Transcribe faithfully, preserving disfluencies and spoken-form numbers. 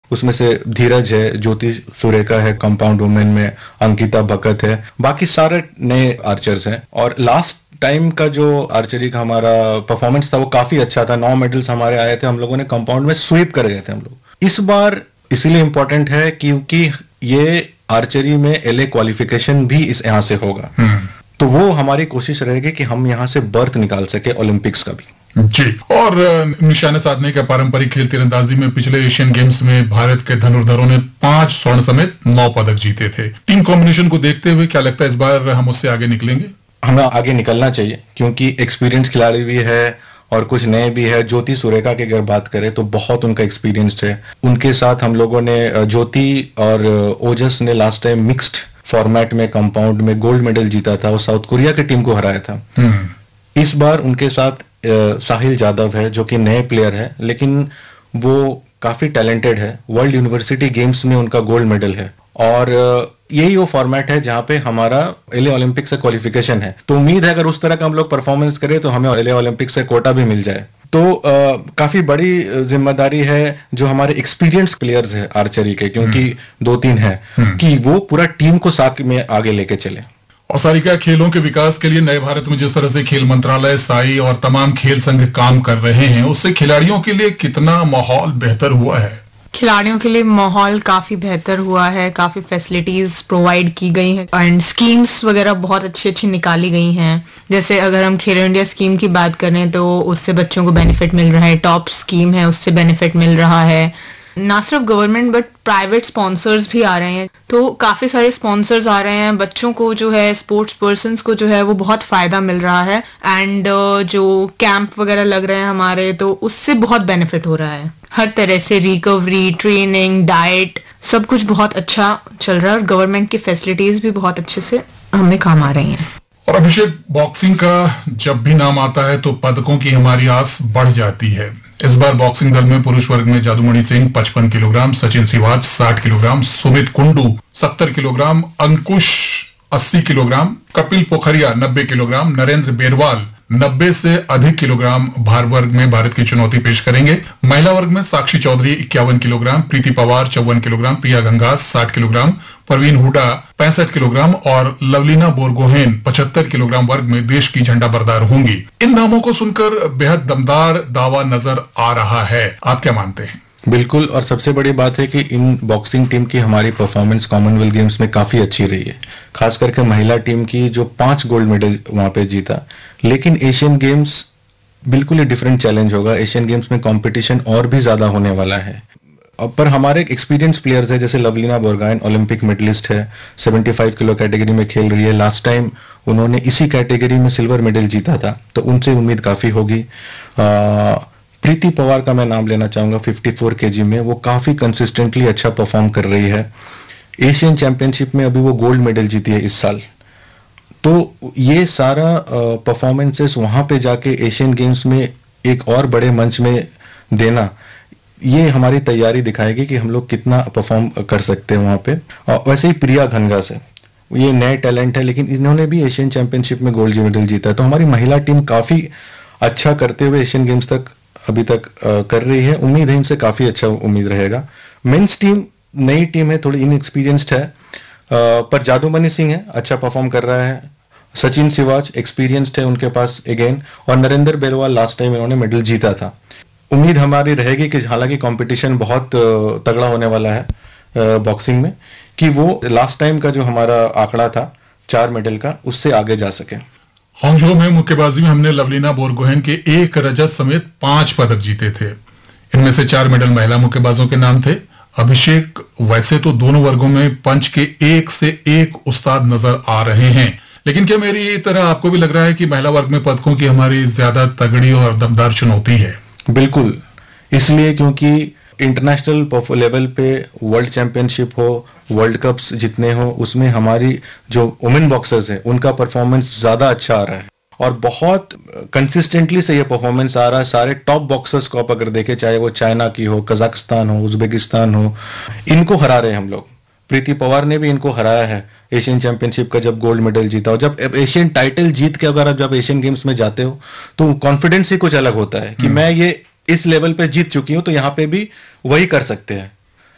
उसमें से धीरज है, ज्योति सुरेखा है कंपाउंड वुमेन में, अंकिता भकत है, बाकी सारे नए आर्चर्स हैं। और लास्ट टाइम का जो आर्चरी का हमारा परफॉर्मेंस था वो काफी अच्छा था, नौ मेडल्स हमारे आए थे, हम लोगों ने कंपाउंड में स्वीप कर गए थे हम लोग। इस बार इसीलिए इंपॉर्टेंट है क्योंकि ये आर्चरी में एलए क्वालिफिकेशन भी इस यहाँ से होगा, तो वो हमारी कोशिश रहेगी कि हम यहाँ से बर्थ निकाल सके ओलंपिक्स का भी। जी। और निशाने साधने का पारंपरिक खेल तीरंदाजी में पिछले एशियन गेम्स में भारत के धनुर्धरों ने पांच स्वर्ण समेत नौ पदक जीते थे। टीम कॉम्बिनेशन को देखते हुए क्या लगता है इस बार हम उससे आगे निकलेंगे? हमें आगे निकलना चाहिए क्योंकि एक्सपीरियंस खिलाड़ी भी है और कुछ नए भी है। ज्योति सुरेखा की अगर बात करें तो बहुत उनका एक्सपीरियंस है। उनके साथ हम लोगों ने, ज्योति और ओजस ने लास्ट टाइम मिक्स्ड फॉर्मेट में कंपाउंड में गोल्ड मेडल जीता था और साउथ कोरिया की टीम को हराया था। इस बार उनके साथ साहिल जादव है जो कि नए प्लेयर है, लेकिन वो काफी टैलेंटेड है। वर्ल्ड यूनिवर्सिटी गेम्स में उनका गोल्ड मेडल है और यही वो फॉर्मेट है जहां पे हमारा एलए ओलंपिक से क्वालिफिकेशन है। तो उम्मीद है अगर उस तरह का हम लोग परफॉर्मेंस करें तो हमें एलए ओलंपिक से कोटा भी मिल जाए। तो आ, काफी बड़ी जिम्मेदारी है जो हमारे एक्सपीरियंस प्लेयर्स है आर्चरी के, क्योंकि दो तीन है, कि वो पूरा टीम को साथ में आगे लेके चले। और सारिका, खेलों के विकास के लिए नए भारत में जिस तरह से खेल मंत्रालय, साई और तमाम खेल संघ काम कर रहे हैं, उससे खिलाड़ियों के लिए कितना माहौल बेहतर हुआ है? खिलाड़ियों के लिए माहौल काफी बेहतर हुआ है, काफी फैसिलिटीज प्रोवाइड की गई हैं एंड स्कीम्स वगैरह बहुत अच्छी अच्छी निकाली गई हैं। जैसे अगर हम खेलो इंडिया स्कीम की बात करें तो उससे बच्चों को बेनिफिट मिल रहा है, टॉप स्कीम है उससे बेनिफिट मिल रहा है। ना सिर्फ गवर्नमेंट बट प्राइवेट स्पॉन्सर्स भी आ रहे हैं, तो काफी सारे स्पॉन्सर्स आ रहे हैं। बच्चों को जो है, स्पोर्ट्स पर्सन्स को जो है वो बहुत फायदा मिल रहा है एंड जो कैंप वगैरह लग रहे हैं हमारे, तो उससे बहुत बेनिफिट हो रहा है। हर तरह से रिकवरी, ट्रेनिंग, डाइट, सब कुछ बहुत अच्छा चल रहा है और गवर्नमेंट की फैसिलिटीज भी बहुत अच्छे से हमें काम आ रही हैं। और अभिषेक, बॉक्सिंग का जब भी नाम आता है तो पदकों की हमारी आस बढ़ जाती है। इस बार बॉक्सिंग दल में पुरुष वर्ग में जादूमणि सिंह पचपन किलोग्राम, सचिन सिवाच साठ किलोग्राम, सुमित कुंडू सत्तर किलोग्राम, अंकुश अस्सी किलोग्राम, कपिल पोखरिया नब्बे किलोग्राम, नरेंद्र बेरवाल नब्बे से अधिक किलोग्राम भार वर्ग में भारत की चुनौती पेश करेंगे। महिला वर्ग में साक्षी चौधरी इक्यावन किलोग्राम, प्रीति पवार चौवन किलोग्राम, प्रिया गंगास साठ किलोग्राम, परवीन हुडा पैंसठ किलोग्राम और लवलीना बोरगोहेन पचहत्तर किलोग्राम वर्ग में देश की झंडा बरदार होंगी। इन नामों को सुनकर बेहद दमदार दावा नजर आ रहा है, आप क्या मानते हैं? बिल्कुल, और सबसे बड़ी बात है कि इन बॉक्सिंग टीम की हमारी परफॉर्मेंस कॉमनवेल्थ गेम्स में काफी अच्छी रही है, खास करके महिला टीम की जो पांच गोल्ड मेडल वहां पे जीता। लेकिन एशियन गेम्स बिल्कुल ही डिफरेंट चैलेंज होगा। एशियन गेम्स में कंपटीशन और भी ज्यादा होने वाला है। पर हमारे एक्सपीरियंस प्लेयर्स है, जैसे लवलीना बोरगोहेन ओलंपिक मेडलिस्ट है, पचहत्तर किलो कैटेगरी में खेल रही है। लास्ट टाइम उन्होंने इसी कैटेगरी में सिल्वर मेडल जीता था, तो उनसे उम्मीद काफी होगी। प्रीति पवार का मैं नाम लेना चाहूंगा, चौवन केजी में वो काफी कंसिस्टेंटली अच्छा परफॉर्म कर रही है। एशियन चैंपियनशिप में अभी वो गोल्ड मेडल जीती है इस साल। तो ये सारा परफॉर्मेंसेस वहां पे जाके एशियन गेम्स में एक और बड़े मंच में देना, ये हमारी तैयारी दिखाएगी कि हम लोग कितना परफॉर्म कर सकते हैं वहां पे। और वैसे ही प्रिया घनघास है, ये नए टैलेंट है, लेकिन इन्होंने भी एशियन चैंपियनशिप में गोल्ड मेडल जीता है। तो हमारी महिला टीम काफी अच्छा करते हुए एशियन गेम्स तक अभी तक आ, कर रही है। उम्मीद है इनसे काफी अच्छा उम्मीद रहेगा। मेंस टीम नई टीम है, थोड़ी इनएक्सपीरियंस्ड है, आ, पर जादूमणि सिंह है, अच्छा परफॉर्म कर रहा है। सचिन सिवाच एक्सपीरियंस्ड है उनके पास अगेन, और नरेंद्र बेरवाल लास्ट टाइम इन्होंने मेडल जीता था। उम्मीद हमारी रहेगी कि हालांकि कंपटीशन बहुत तगड़ा होने वाला है बॉक्सिंग में, कि वो लास्ट टाइम का जो हमारा आंकड़ा था चार मेडल का, उससे आगे जा सके। हांगझो में मुक्केबाजी में हमने लवलीना बोरगोहेन के एक रजत समेत पांच पदक जीते थे। इनमें से चार मेडल महिला मुक्केबाजों के नाम थे। अभिषेक, वैसे तो दोनों वर्गों में पंच के एक से एक उस्ताद नजर आ रहे हैं, लेकिन क्या मेरी तरह आपको भी लग रहा है कि महिला वर्ग में पदकों की हमारी ज्यादा तगड़ी और दमदार चुनौती है? बिल्कुल, इसलिए क्योंकि इंटरनेशनल लेवल पे वर्ल्ड चैंपियनशिप हो, वर्ल्ड कप्स जितने हो, उसमें हमारी जो वुमेन बॉक्सर्स हैं उनका परफॉर्मेंस ज्यादा अच्छा आ रहा है और बहुत कंसिस्टेंटली से ये परफॉर्मेंस आ रहा है। सारे टॉप बॉक्सर्स को आप अगर देखें, चाहे वो चाइना की हो, कजाकिस्तान हो, उज्बेकिस्तान हो, इनको हरा रहे हैं हम लोग। प्रीति पवार ने भी इनको हराया है एशियन चैंपियनशिप का जब गोल्ड मेडल जीता। और जब एशियन टाइटल जीत के अगर आप जब एशियन गेम्स में जाते हो तो कॉन्फिडेंस ही कुछ अलग होता है कि मैं ये इस लेवल पे जीत चुकी हूं, तो यहाँ पे भी वही कर सकते हैं।